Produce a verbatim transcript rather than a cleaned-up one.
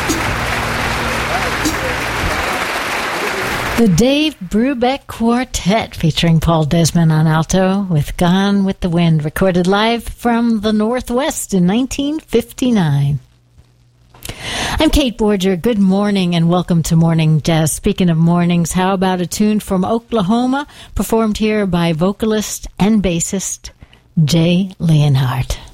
The Dave Brubeck Quartet featuring Paul Desmond on alto with Gone with the Wind, recorded live from the Northwest in nineteen fifty-nine. I'm Kate Borger. Good morning and welcome to Morning Jazz. Speaking of mornings, how about a tune from Oklahoma performed here by vocalist and bassist Jay Leonhardt?